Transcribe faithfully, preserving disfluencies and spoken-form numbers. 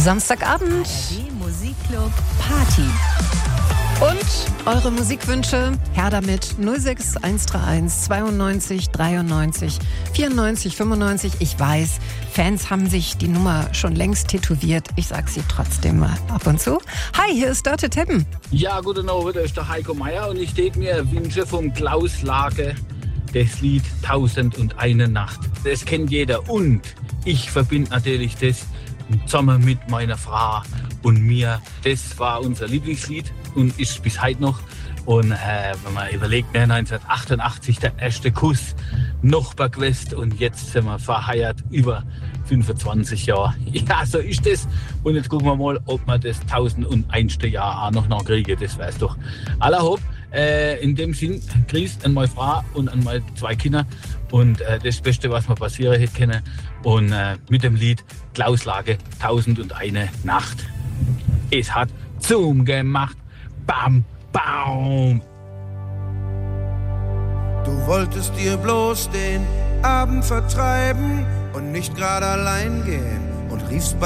Samstagabend. A R D Musikclub Party. Und eure Musikwünsche her damit null sechs eins drei eins zweiundneunzig dreiundneunzig vierundneunzig fünfundneunzig. Ich weiß, Fans haben sich die Nummer schon längst tätowiert. Ich sag sie trotzdem mal ab und zu. Hi, hier ist Dörte Teppen. Ja, guten Abend, da ist der Heiko Meier und ich denke mir Wünsche vom Klaus Lage, das Lied Tausend und eine Nacht. Das kennt jeder und ich verbinde natürlich das zusammen mit meiner Frau und mir. Das war unser Lieblingslied und ist bis heute noch. Und äh, wenn man überlegt, ne, neunzehnhundertachtundachtzig der erste Kuss, Nachbar gewesen und jetzt sind wir verheiratet über fünfundzwanzig Jahre. Ja, so ist das. Und jetzt gucken wir mal, ob wir das tausendundeins. Jahr auch noch nachkriegen. Das wär's doch. Aller Hopp. Äh, in dem Sinn, Grüß an meine Frau und an meine zwei Kinder. Und äh, das Beste, was mir passieren hätte können. Und äh, mit dem Lied Klaus Lage, Tausend und eine Nacht. Es hat Zoom gemacht. Bam, baum. Du wolltest dir bloß den Abend vertreiben und nicht gerade allein gehen und riefst bei